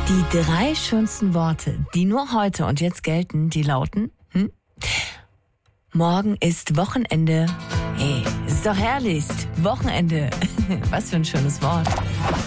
Die 3 schönsten Worte, die nur heute und jetzt gelten, die lauten: Morgen ist Wochenende. Hey, ist doch herrlich. Wochenende. Was für ein schönes Wort.